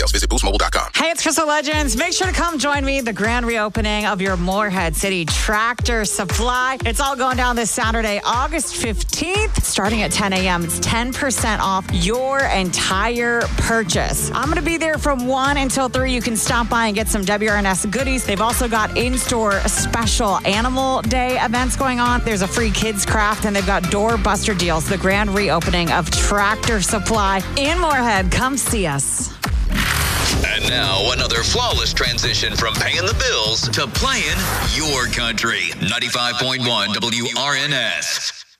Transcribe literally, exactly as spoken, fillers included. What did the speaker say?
Visit boost mobile dot com. Hey, it's Crystal Legends. Make sure to come join me. The grand reopening of your Moorhead City Tractor Supply. It's all going down this Saturday, August fifteenth, starting at ten a.m. It's ten percent off your entire purchase. I'm going to be there from one until three. You can stop by and get some W R N S goodies. They've also got in-store special Animal Day events going on. There's a free kids craft, and they've got doorbuster deals. The grand reopening of Tractor Supply in Moorhead. Come see us. And now, another flawless transition from paying the bills to playing your country. ninety-five point one W R N S.